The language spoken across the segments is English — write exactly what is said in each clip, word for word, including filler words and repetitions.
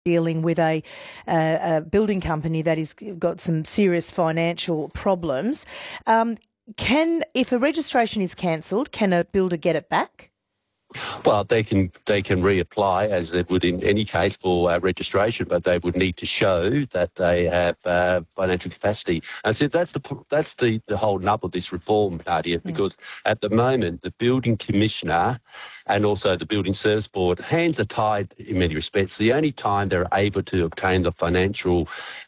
dealing with a, uh, a building company that has got some serious financial problems. Um, can, if a registration is cancelled, can a builder get it back? Well, they can they can reapply as they would in any case for uh, registration, but they would need to show that they have uh, financial capacity. And so that's the that's the, the whole nub of this reform, Nadia, because mm. at the moment the building commissioner and also the building service board hands are tied in many respects. The only time they're able to obtain the financial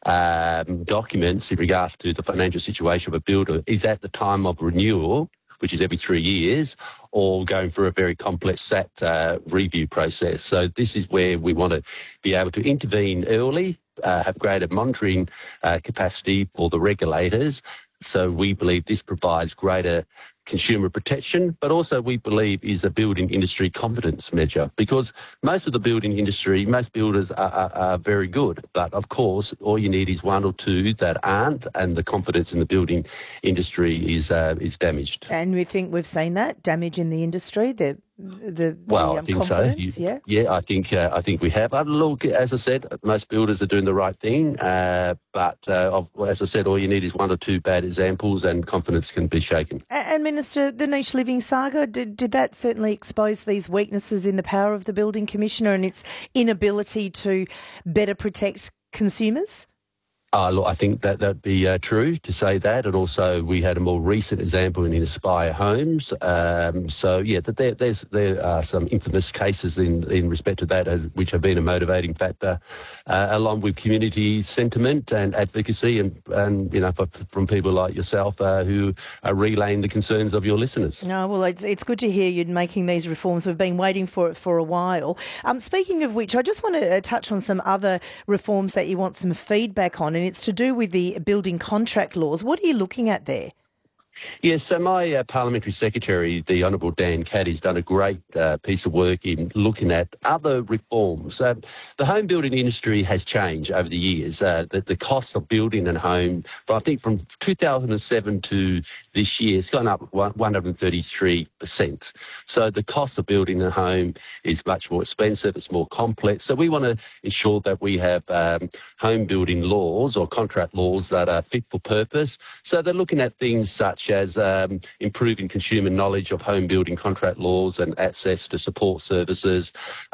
um, documents in regards to the financial situation of a builder is at the time of renewal, which is every three years, or going through a very complex S A T uh, review process. So this is where we want to be able to intervene early, uh, have greater monitoring uh, capacity for the regulators. So we believe this provides greater consumer protection, but also we believe is a building industry confidence measure, because most of the building industry, most builders are, are, are very good, but of course all you need is one or two that aren't, and the confidence in the building industry is uh, is damaged. And we think we've seen that damage in the industry. The the, well, the um, I think confidence, so. You, yeah, yeah, I think uh, I think we have. Uh, look, as I said, most builders are doing the right thing, uh, but uh, as I said, all you need is one or two bad examples, and confidence can be shaken. And Minister, the niche living saga, did did that certainly expose these weaknesses in the power of the building commissioner and its inability to better protect consumers? Uh, look, I think that that'd be uh, true to say that, and also we had a more recent example in Inspire Homes. Um, so yeah, that there, there's there are some infamous cases in, in respect to that, uh, which have been a motivating factor, uh, along with community sentiment and advocacy, and and you know for, from people like yourself uh, who are relaying the concerns of your listeners. No, well, it's it's good to hear you making these reforms. We've been waiting for it for a while. Um, speaking of which, I just want to touch on some other reforms that you want some feedback on. And it's to do with the building contract laws. What are you looking at there? Yes, so my uh, Parliamentary Secretary, the Honourable Dan Caddy, has done a great uh, piece of work in looking at other reforms. Uh, the home building industry has changed over the years. Uh, the, the cost of building a home, but I think from two thousand seven to this year, it's gone up one hundred thirty-three percent. So the cost of building a home is much more expensive, it's more complex. So we want to ensure that we have um, home building laws or contract laws that are fit for purpose. So they're looking at things such as um, improving consumer knowledge of home building contract laws and access to support services,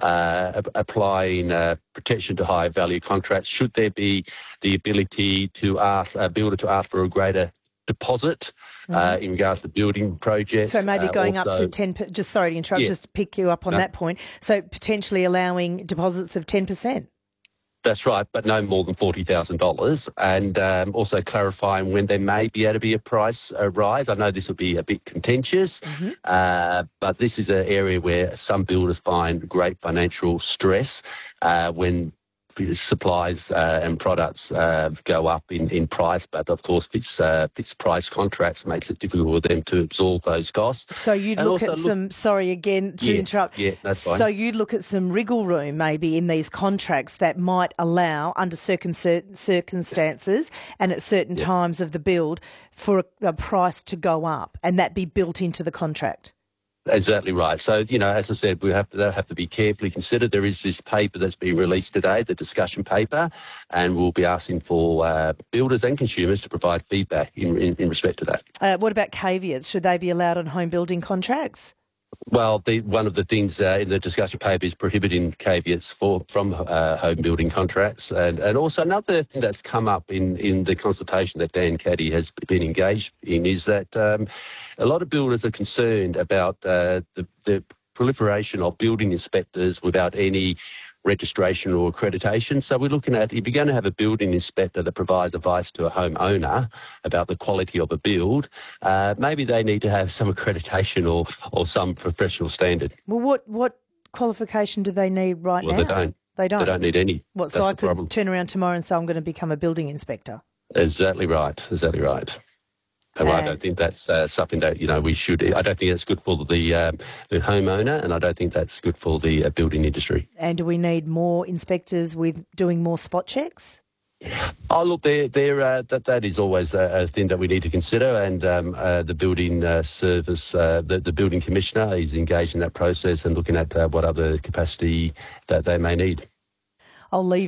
uh, applying uh, protection to high value contracts. Should there be the ability to ask a builder to ask for a greater deposit mm-hmm. uh, in regards to building projects? So maybe going uh, also, up to ten. Just sorry to interrupt. Yeah. Just to pick you up on no. that point. So potentially allowing deposits of ten percent. That's right, but no more than forty thousand dollars, and um, also clarifying when there may be able to be a price uh, rise. I know this will be a bit contentious, mm-hmm. uh, but this is an area where some builders find great financial stress uh, when supplies uh, and products uh, go up in, in price, but of course fixed, uh, fixed price contracts makes it difficult for them to absorb those costs. So you look at look, some, sorry again to yeah, interrupt, yeah, that's fine. So you look at some wriggle room maybe in these contracts that might allow, under circum- circumstances and at certain yeah. times of the build, for a, a price to go up, and that be built into the contract. Exactly right. So, you know, as I said, we have to that have to be carefully considered. There is this paper that's been released today, the discussion paper, and we'll be asking for uh, builders and consumers to provide feedback in, in, in respect to that. Uh, what about caveats? Should they be allowed on home building contracts? Well, the, one of the things uh, in the discussion paper is prohibiting caveats for, from uh, home building contracts. And, and also another thing that's come up in, in the consultation that Dan Caddy has been engaged in is that um, a lot of builders are concerned about uh, the, the proliferation of building inspectors without any registration or accreditation. So we're looking at, if you're going to have a building inspector that provides advice to a homeowner about the quality of a build, uh, maybe they need to have some accreditation or, or some professional standard. Well, what, what qualification do they need right well, now? Well, they don't. They don't? They don't need any. What, That's so I the could problem. turn around tomorrow and say I'm going to become a building inspector? Exactly right. Exactly right. And I don't think that's uh, something that, you know, we should... I don't think that's good for the, uh, the homeowner, and I don't think that's good for the uh, building industry. And do we need more inspectors with doing more spot checks? Oh, look, they're, they're, uh, that, that is always a, a thing that we need to consider, and um, uh, the building uh, service, uh, the, the building commissioner is engaged in that process and looking at uh, what other capacity that they may need. I'll leave